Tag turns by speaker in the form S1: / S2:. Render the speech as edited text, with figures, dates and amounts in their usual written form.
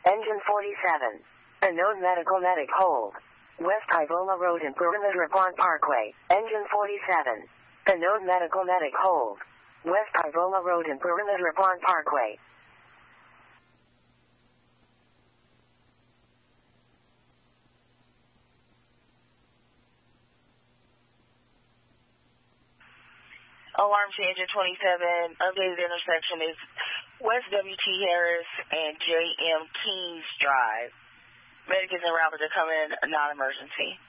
S1: Engine 47. Unknown medical medic hold. West Ivola Road and Perimeter Pond Parkway. Engine 47. Unknown medical medic hold. West Ivola Road and Perimeter Pond Parkway.
S2: Alarm to Engine 27. Updated intersection is West W.T. Harris and J.M. Kings Drive. Medic is en route to come in, non-emergency.